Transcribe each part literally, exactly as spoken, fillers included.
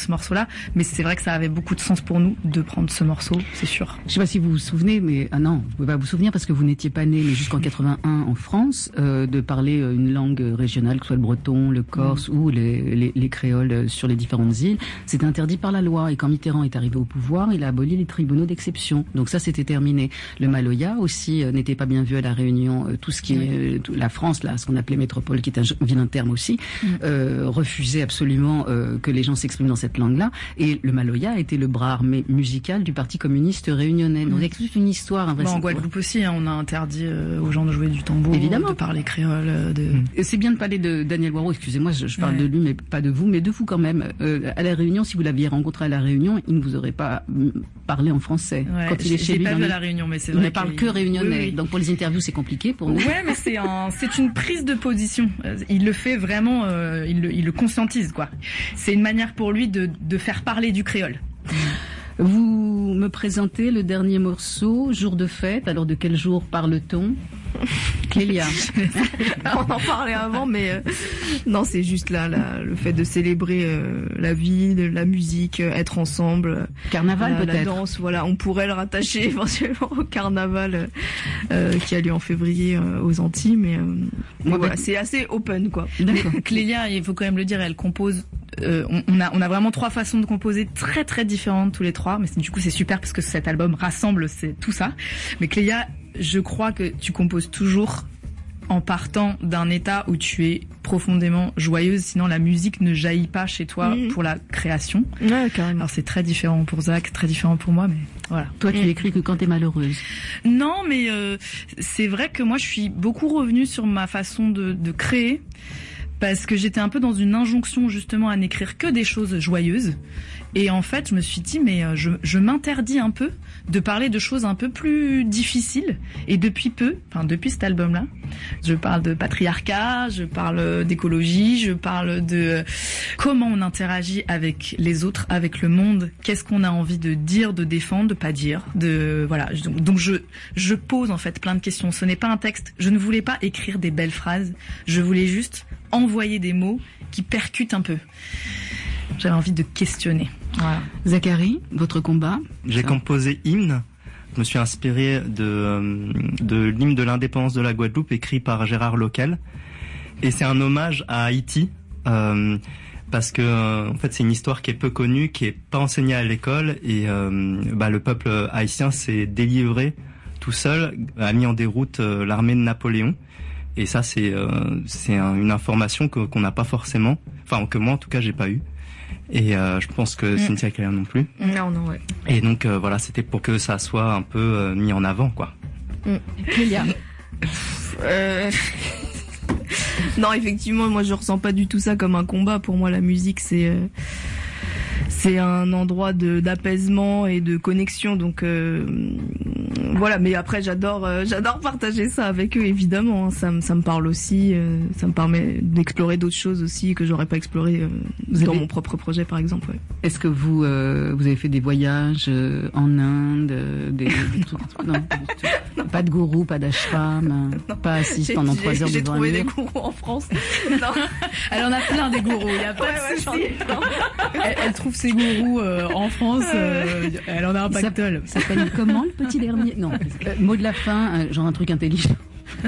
ce morceau-là, mais c'est vrai que ça avait beaucoup de sens pour nous de prendre ce morceau, c'est sûr. Je sais pas si vous vous souvenez, mais ah non, vous pouvez pas vous souvenir parce que vous n'étiez pas né, mais jusqu'en quatre-vingt-un en France, euh, de parler une langue régionale, que ce soit le breton, le corse mmh. ou les, les, les créoles sur les différentes îles, c'était interdit par la loi. Et quand Mitterrand est arrivé au pouvoir, il a aboli les tribunaux d'exception. Donc ça, c'était terminé. Le Maloya aussi euh, n'était pas bien vu à la Réunion. Euh, tout ce qui est euh, tout, la France, là, ce qu'on appelait métropole, qui est un vilain terme aussi, mmh. euh, refusait absolument euh, que les gens s'expriment dans cette langue-là. Et le Maloya était le bras armé musical du Parti communiste réunionnais. Donc, il y a toute une histoire. Bon, en Guadeloupe aussi, hein, on a interdit euh, aux gens de jouer du tambour, évidemment, de parler créole. De... Mmh. C'est bien de parler de Daniel Waro. Excusez-moi, je, je parle ouais. de lui, mais pas de vous, mais de vous quand même. Euh, à la Réunion, si vous l'aviez rencontré à la Réunion, il ne vous aurait pas parlé en français. Ouais, quand il est chez lui, pas vu les... à la Réunion, mais c'est il vrai ne parle qu'il... que réunionnais. Oui, oui. Donc pour les interviews, c'est compliqué pour nous. Ouais, mais c'est un, c'est une prise de position. Il le fait vraiment, euh, il, le, il le conscientise, quoi. C'est une manière pour lui de, de faire parler du créole. Vous me présentez le dernier morceau, Jour de fête. Alors de quel jour parle-t-on? Clélia. On en parlait avant, mais euh, non, c'est juste là, là, le fait de célébrer euh, la vie, de la musique, euh, être ensemble. Carnaval euh, peut-être. La danse, voilà, on pourrait le rattacher éventuellement au carnaval euh, qui a lieu en février euh, aux Antilles, mais, euh, mais Moi, voilà, ben... c'est assez open, quoi. D'accord. Clélia, il faut quand même le dire, elle compose. Euh, on, on a, on a vraiment trois façons de composer très très différentes tous les trois, mais c'est, du coup c'est super parce que cet album rassemble c'est tout ça. Mais Clélia, je crois que tu composes toujours en partant d'un état où tu es profondément joyeuse, sinon la musique ne jaillit pas chez toi mmh. pour la création. Ouais, carrément. Alors c'est très différent pour Zach, très différent pour moi, mais voilà. Toi, tu mmh. écris que quand t'es malheureuse. Non, mais euh, c'est vrai que moi je suis beaucoup revenue sur ma façon de, de créer. Parce que j'étais un peu dans une injonction justement à n'écrire que des choses joyeuses. Et en fait, je me suis dit, mais je, je m'interdis un peu de parler de choses un peu plus difficiles. Et depuis peu, enfin depuis cet album-là, je parle de patriarcat, je parle d'écologie, je parle de comment on interagit avec les autres, avec le monde, qu'est-ce qu'on a envie de dire, de défendre, de pas dire, de voilà. Donc, donc je je pose en fait plein de questions. Ce n'est pas un texte. Je ne voulais pas écrire des belles phrases. Je voulais juste envoyer des mots qui percutent un peu. J'avais envie de questionner. Voilà. Zachary, votre combat? J'ai ça. composé Hymne. Je me suis inspiré de, de l'hymne de l'indépendance de la Guadeloupe écrit par Gérard Loquel. Et c'est un hommage à Haïti. Euh, parce que euh, en fait c'est une histoire qui est peu connue, qui est pas enseignée à l'école. Et euh, bah, le peuple haïtien s'est délivré tout seul, a mis en déroute euh, l'armée de Napoléon. Et ça, c'est euh, c'est un, une information que, qu'on n'a pas forcément, enfin que moi en tout cas j'ai pas eu. Et euh, je pense que mmh. Cynthia Claire non plus. Non, non, ouais. Et donc euh, voilà, c'était pour que ça soit un peu euh, mis en avant, quoi. Clélia. Mmh. euh... non, effectivement, moi je ressens pas du tout ça comme un combat. Pour moi, la musique, c'est euh, c'est un endroit de d'apaisement et de connexion. Donc euh, voilà. Mais après, j'adore euh, j'adore partager ça avec eux, évidemment. Hein. Ça me ça me parle aussi. Euh, ça me permet d'explorer d'autres choses aussi que j'aurais pas exploré euh, dans avez... mon propre projet, par exemple. Ouais. Est-ce que vous euh, vous avez fait des voyages euh, en Inde, euh, des, des trucs non, non, pas de gourou, pas d'ashram, non. Pas assise pendant trois heures devant un mur. J'ai trouvé des gourous en France. Non. Elle en a plein des gourous. Il y a pas ouais, de ouais, elle, elle trouve ses gourous euh, en France. Euh, elle en a un pactole. Ça s'appelle comment le petit dernier? Non. Euh, mot de la fin, euh, genre un truc intelligent.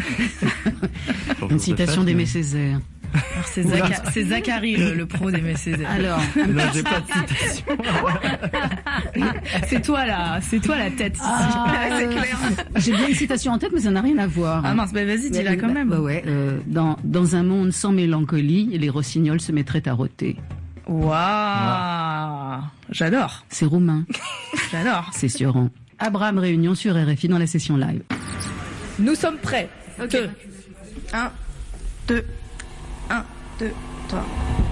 Une citation d'Aimé Césaire. Alors c'est, Zacha- c'est Zachary le, le pro d'Aimé Césaire. Alors, non, j'ai pas de citation. c'est toi là, c'est toi la tête ici. Ah, c'est clair. J'ai bien une citation en tête, mais ça n'a rien à voir. Ah mince, bah vas-y, dis-la quand même. Bah ouais. Euh, dans dans un monde sans mélancolie, les rossignols se mettraient à rôter. Waouh, wow. J'adore. C'est roumain. J'adore. C'est Sioran. Abraham Réunion sur R F I dans la session live. Nous sommes prêts. Ok. Un, deux, un, deux, trois.